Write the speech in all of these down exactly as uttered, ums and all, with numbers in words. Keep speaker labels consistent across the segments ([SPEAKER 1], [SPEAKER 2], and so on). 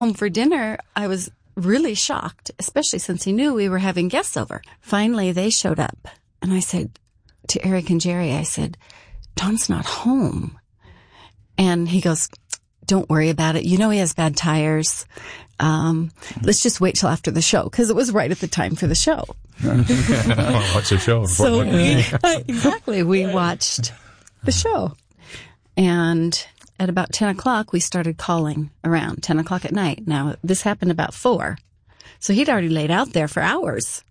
[SPEAKER 1] home for dinner, I was really shocked, especially since he knew we were having guests over. Finally, they showed up. And I said to Eric and Jerry, I said, Don's not home. And he goes, don't worry about it. You know he has bad tires. Um, let's just wait till after the show, because it was right at the time for the show.
[SPEAKER 2] What's the show?
[SPEAKER 1] So we, exactly, we watched the show. And at about ten o'clock, we started calling around, ten o'clock at night. Now, this happened about four. So he'd already laid out there for hours.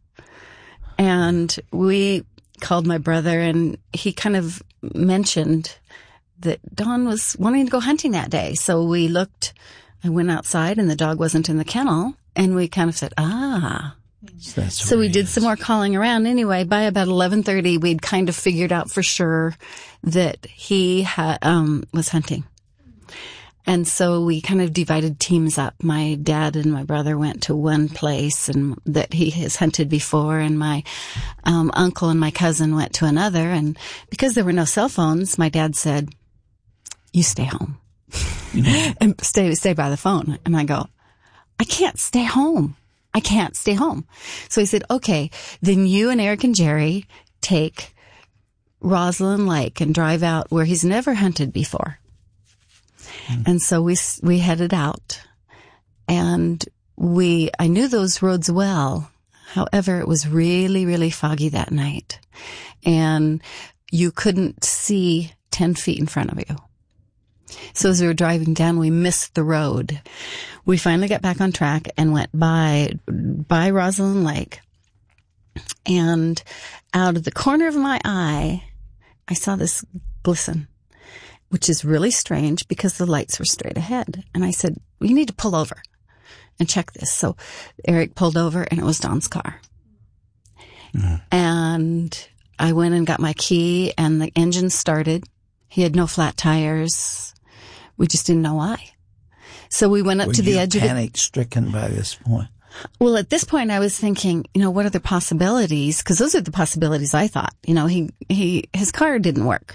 [SPEAKER 1] And we called my brother, and he kind of mentioned that Don was wanting to go hunting that day. So we looked, I went outside, and the dog wasn't in the kennel. And we kind of said, ah.
[SPEAKER 3] That's
[SPEAKER 1] so we did
[SPEAKER 3] is.
[SPEAKER 1] some more calling around. Anyway, by about eleven thirty, we'd kind of figured out for sure that he ha- um, was hunting. And so we kind of divided teams up. My dad and my brother went to one place and that he has hunted before, and my um, uncle and my cousin went to another. And because there were no cell phones, my dad said, you stay home and stay, stay by the phone. And I go, I can't stay home. I can't stay home. So he said, okay, then you and Eric and Jerry take Roslyn Lake and drive out where he's never hunted before. Mm. And so we, we headed out, and we, I knew those roads well. However, it was really, really foggy that night, and you couldn't see ten feet in front of you. So as we were driving down, we missed the road. We finally got back on track and went by, by Roslyn Lake. And out of the corner of my eye, I saw this glisten, which is really strange because the lights were straight ahead. And I said, we need to pull over and check this. So Eric pulled over, and it was Don's car. Mm-hmm. And I went and got my key, and the engine started. He had no flat tires. We just didn't know why. So we went up
[SPEAKER 3] Were
[SPEAKER 1] to the
[SPEAKER 3] you
[SPEAKER 1] edge of it.
[SPEAKER 3] Panic-stricken by this point?
[SPEAKER 1] Well, at this point, I was thinking, you know, what are the possibilities? Because those are the possibilities I thought. You know, he he his car didn't work.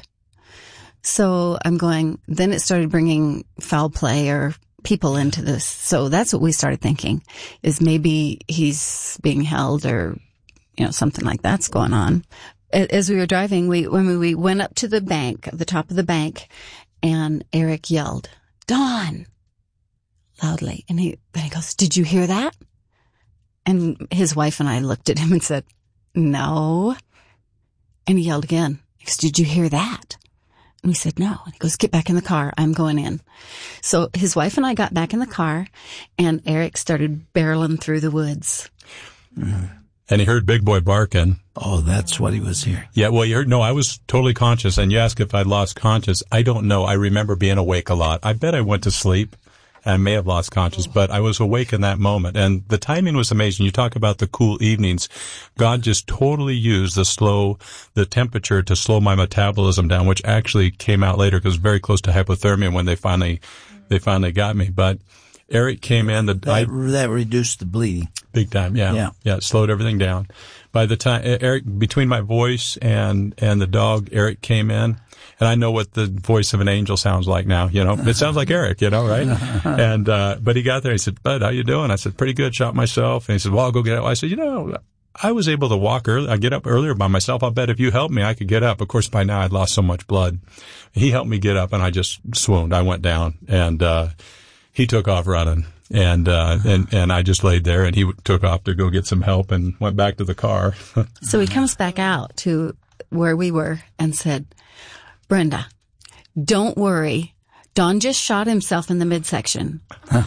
[SPEAKER 1] So I'm going. Then it started bringing foul play or people into this. So that's what we started thinking, is maybe he's being held, or you know, something like that's going on. As we were driving, we when we went up to the bank, the top of the bank, and Eric yelled, Don, loudly. And he, then he goes, did you hear that? And his wife and I looked at him and said, no. And he yelled again. He goes, did you hear that? And we said, no. And he goes, get back in the car. I'm going in. So his wife and I got back in the car, and Eric started barreling through the woods.
[SPEAKER 2] Mm-hmm. And he heard Big Boy barking.
[SPEAKER 3] Oh, that's what he was hearing.
[SPEAKER 2] Yeah, well, you heard, no, I was totally conscious. And you asked if I'd lost conscious. I don't know. I remember being awake a lot. I bet I went to sleep. I may have lost conscious, but I was awake in that moment. And the timing was amazing. You talk about the cool evenings. God just totally used the slow, the temperature to slow my metabolism down, which actually came out later because it was very close to hypothermia when they finally, they finally got me. But Eric came in. The,
[SPEAKER 3] that,
[SPEAKER 2] I,
[SPEAKER 3] that reduced the bleeding.
[SPEAKER 2] Big time, yeah.
[SPEAKER 3] Yeah.
[SPEAKER 2] Yeah, it slowed everything down. By the time, Eric, between my voice and, and the dog, Eric came in. And I know what the voice of an angel sounds like now, you know. It sounds like Eric, you know, right? And, uh, but he got there. He said, Bud, how you doing? I said, pretty good. Shot myself. And he said, well, I'll go get up. I said, you know, I was able to walk early. I get up earlier by myself. I'll bet if you helped me, I could get up. Of course, by now I'd lost so much blood. He helped me get up, and I just swooned. I went down, and, uh, he took off running. And, uh, and, and I just laid there, and he took off to go get some help and went back to the car.
[SPEAKER 1] So he comes back out to where we were and said, Brenda, don't worry. Don just shot himself in the midsection. Huh.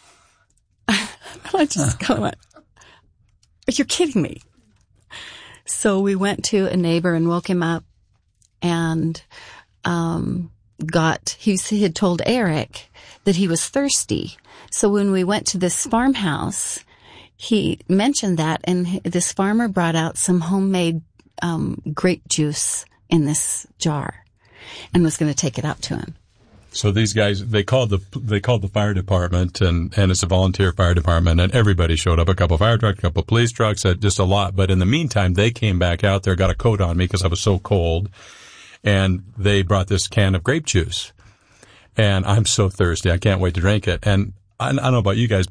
[SPEAKER 1] I just go, are you kidding me? So we went to a neighbor and woke him up, and, um, got, he, he had told Eric that he was thirsty. So when we went to this farmhouse, he mentioned that, and this farmer brought out some homemade, um, grape juice in this jar and was going to take it out to him.
[SPEAKER 2] So these guys, they called the, they called the fire department, and, and it's a volunteer fire department, and everybody showed up, a couple of fire trucks, a couple of police trucks, just a lot. But in the meantime, they came back out there, got a coat on me because I was so cold, and they brought this can of grape juice. And I'm so thirsty. I can't wait to drink it. And I, I don't know about you guys,